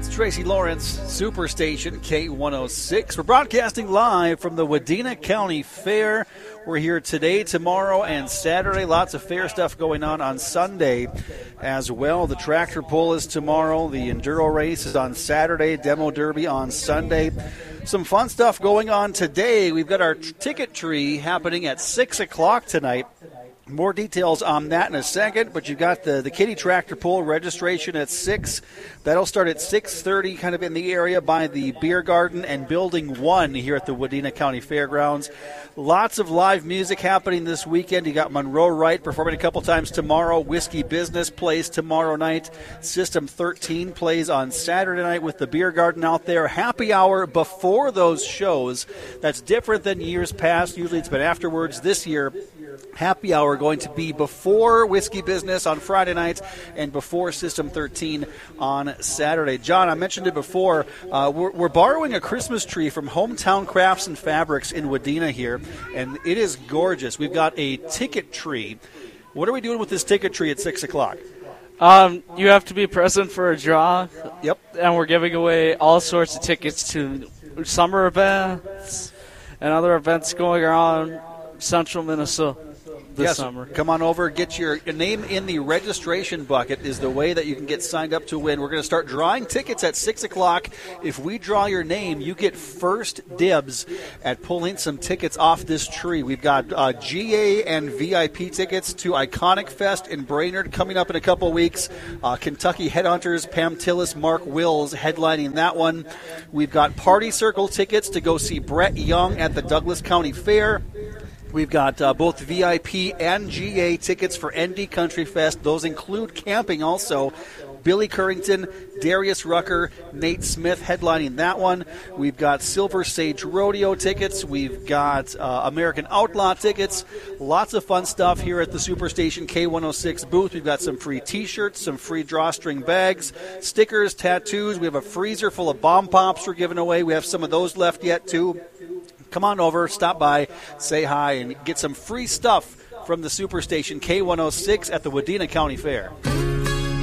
Tracy Lawrence, Superstation K106. We're broadcasting live from the Wadena County Fair. We're here today, tomorrow, and Saturday. Lots of fair stuff going on Sunday as well. The tractor pull is tomorrow. The enduro race is on Saturday. Demo derby on Sunday. Some fun stuff going on today. We've got our ticket tree happening at 6 o'clock tonight. More details on that in a second, but you've got the Kitty Tractor Pull registration at 6. That'll start at 6:30, kind of in the area by the Beer Garden and Building 1 here at the Wadena County Fairgrounds. Lots of live music happening this weekend. You got Monroe Wright performing a couple times tomorrow. Whiskey Business plays tomorrow night. System 13 plays on Saturday night with the Beer Garden out there. Happy hour before those shows. That's different than years past. Usually it's been afterwards. This year, happy hour going to be before Whiskey Business on Friday night and before System 13 on Saturday. John, I mentioned it before. We're borrowing a Christmas tree from Hometown Crafts and Fabrics in Wadena here, and it is gorgeous. We've got a ticket tree. What are we doing with this ticket tree at 6 o'clock? You have to be present for a draw. Yep. And we're giving away all sorts of tickets to summer events and other events going on Central Minnesota this summer. Come on over, get your name in the registration bucket is the way that you can get signed up to win. We're going to start drawing tickets at 6 o'clock. If we draw your name, you get first dibs at pulling some tickets off this tree. We've got GA and VIP tickets to Iconic Fest in Brainerd coming up in a couple weeks. Kentucky Headhunters, Pam Tillis, Mark Wills headlining that one. We've got Party Circle tickets to go see Brett Young at the Douglas County Fair. We've got both VIP and GA tickets for ND Country Fest. Those include camping also. Billy Currington, Darius Rucker, Nate Smith headlining that one. We've got Silver Sage Rodeo tickets. We've got American Outlaw tickets. Lots of fun stuff here at the Superstation K106 booth. We've got some free T-shirts, some free drawstring bags, stickers, tattoos. We have a freezer full of bomb pops we're giving away. We have some of those left yet, too. Come on over, stop by, say hi, and get some free stuff from the Superstation K106 at the Wadena County Fair.